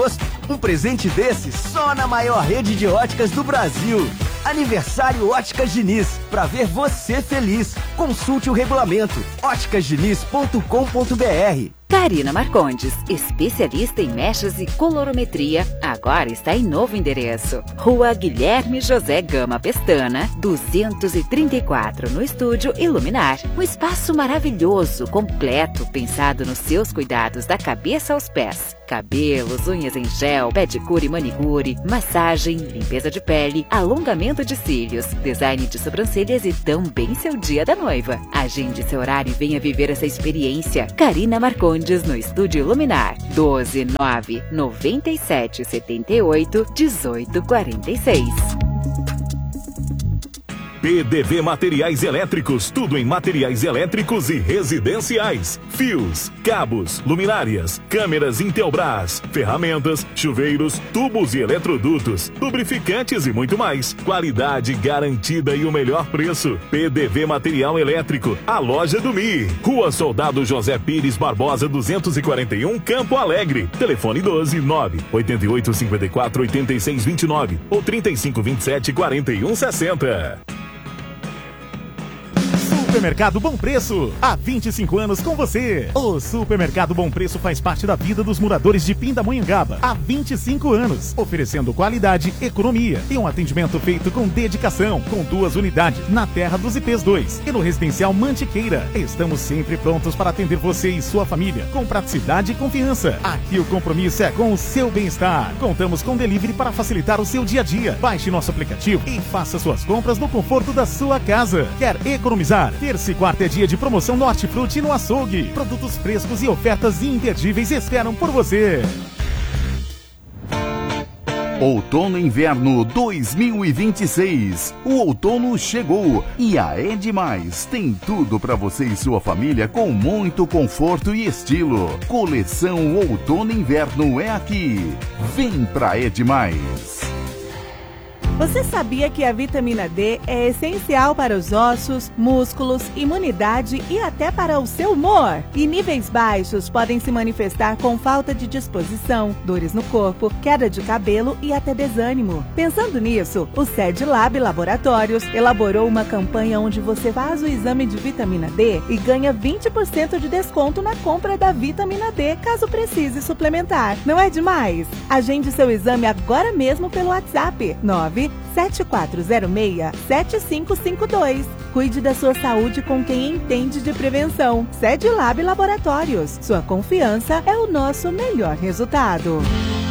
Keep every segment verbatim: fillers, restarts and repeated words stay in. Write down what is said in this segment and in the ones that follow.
Um presente desse só na maior rede de óticas do Brasil. Aniversário Óticas Diniz, pra ver você feliz. Consulte o regulamento óticas diniz ponto com ponto br. Karina Marcondes, especialista em mechas e colorometria, agora está em novo endereço. Rua Guilherme José Gama Pestana, duzentos e trinta e quatro, no Estúdio Iluminar. Um espaço maravilhoso, completo, pensado nos seus cuidados da cabeça aos pés. Cabelos, unhas em gel, pedicure e manicure, massagem, limpeza de pele, alongamento de cílios, design de sobrancelhas e também seu dia da noiva. Agende seu horário e venha viver essa experiência. Karina Marcondes no Estúdio Iluminar. doze nove noventa e sete setenta e oito dezoito quarenta e seis. P D V Materiais Elétricos, tudo em materiais elétricos e residenciais. Fios, cabos, luminárias, câmeras Intelbras, ferramentas, chuveiros, tubos e eletrodutos, lubrificantes e muito mais. Qualidade garantida e o melhor preço. P D V Material Elétrico, a loja do Mi. Rua Soldado José Pires Barbosa, duzentos e quarenta e um, Campo Alegre. Telefone doze nove oito oito cinco quatro oito seis dois nove ou trinta e cinco vinte e sete quarenta e um sessenta. Supermercado Bom Preço, há vinte e cinco anos com você. O Supermercado Bom Preço faz parte da vida dos moradores de Pindamonhangaba há vinte e cinco anos, oferecendo qualidade, economia e um atendimento feito com dedicação, com duas unidades na Terra dos I Ps dois e no Residencial Mantiqueira. Estamos sempre prontos para atender você e sua família, com praticidade e confiança. Aqui o compromisso é com o seu bem-estar. Contamos com delivery para facilitar o seu dia a dia. Baixe nosso aplicativo e faça suas compras no conforto da sua casa. Quer economizar? Terça e quarta é dia de promoção no Hortifruti e no Açougue. Produtos frescos e ofertas imperdíveis esperam por você. Outono e Inverno dois mil e vinte e seis. O outono chegou e a É Demais tem tudo para você e sua família com muito conforto e estilo. Coleção Outono e Inverno é aqui. Vem pra É Demais. Você sabia que a vitamina D é essencial para os ossos, músculos, imunidade e até para o seu humor? E níveis baixos podem se manifestar com falta de disposição, dores no corpo, queda de cabelo e até desânimo. Pensando nisso, o SedLab Laboratórios elaborou uma campanha onde você faz o exame de vitamina D e ganha vinte por cento de desconto na compra da vitamina D, caso precise suplementar. Não é demais? Agende seu exame agora mesmo pelo WhatsApp nove sete quatro zero seis sete cinco cinco dois. Cuide da sua saúde com quem entende de prevenção. SedLab Laboratórios. Sua confiança é o nosso melhor resultado.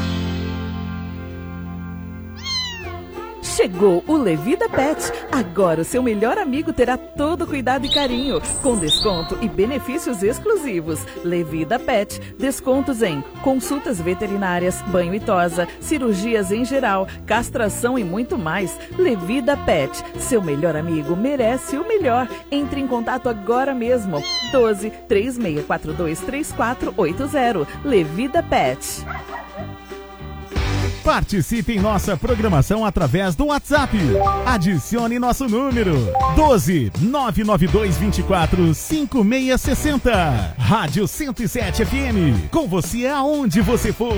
Chegou o Levida Pet. Agora o seu melhor amigo terá todo cuidado e carinho, com desconto e benefícios exclusivos. Levida Pet. Descontos em consultas veterinárias, banho e tosa, cirurgias em geral, castração e muito mais. Levida Pet. Seu melhor amigo merece o melhor. Entre em contato agora mesmo. doze, três seis quatro dois, três quatro oito zero. Levida Pet. Participe em nossa programação através do WhatsApp. Adicione nosso número doze nove nove dois dois quatro cinco seis seis zero. Rádio cento e sete F M. Com você aonde você for.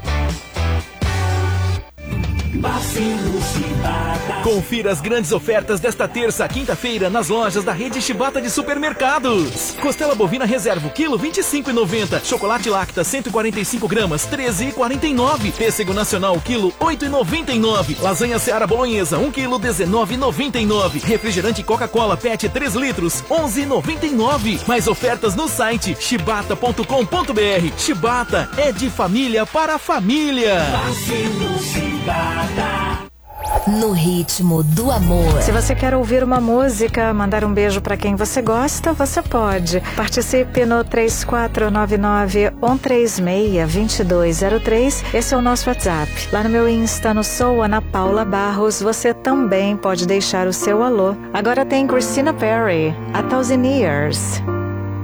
Confira as grandes ofertas desta terça, quinta-feira, nas lojas da rede Chibata de supermercados. Costela bovina reserva, quilo vinte e cinco reais e noventa centavos. Chocolate Lacta, cento e quarenta e cinco gramas, treze reais e quarenta e nove centavos. Pêssego nacional, quilo, oito reais e noventa e nove centavos. Lasanha Seara Bolonhesa, um quilo, dezenove reais e noventa e nove centavos. Refrigerante Coca-Cola Pet três litros, onze reais e noventa e nove centavos. Mais ofertas no site chibata ponto com ponto br. Chibata é de família para família. No ritmo do amor. Se você quer ouvir uma música, mandar um beijo para quem você gosta, você pode. Participe no três quatro nove nove, um três seis, dois dois zero três. Esse é o nosso WhatsApp. Lá no meu Insta, no Sou Ana Paula Barros, você também pode deixar o seu alô. Agora tem Christina Perri, A Thousand Years.